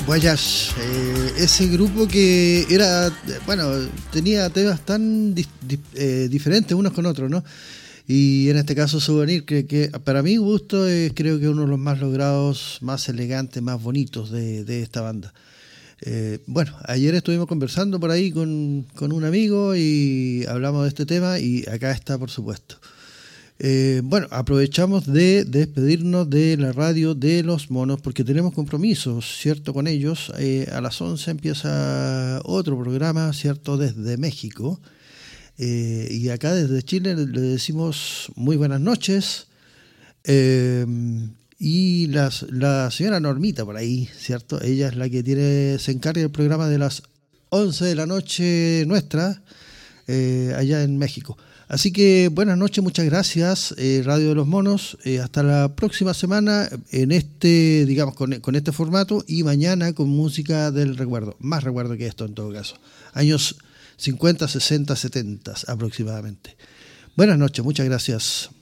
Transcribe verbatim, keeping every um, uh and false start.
Voyage, eh, ese grupo que era, bueno, tenía temas tan di, di, eh, diferentes unos con otros, ¿no? Y en este caso Souvenir, que, que para mi gusto es creo que uno de los más logrados, más elegantes, más bonitos de, de esta banda. Eh, bueno, ayer estuvimos conversando por ahí con, con un amigo y hablamos de este tema y acá está, por supuesto. Eh, bueno, aprovechamos de, de despedirnos de la radio de Los Monos porque tenemos compromisos, ¿cierto? Con ellos. Eh, a las once empieza otro programa, ¿cierto? Desde México. Eh, y acá desde Chile le decimos muy buenas noches. Eh, y las, la señora Normita por ahí, ¿cierto? Ella es la que tiene se encarga del programa de las once de la noche nuestra, eh, allá en México. Así que buenas noches, muchas gracias, eh, Radio de los Monos. Eh, hasta la próxima semana en este, digamos, con, con este formato y mañana con música del recuerdo. Más recuerdo que esto en todo caso. Años cincuenta, sesenta, setenta aproximadamente. Buenas noches, muchas gracias.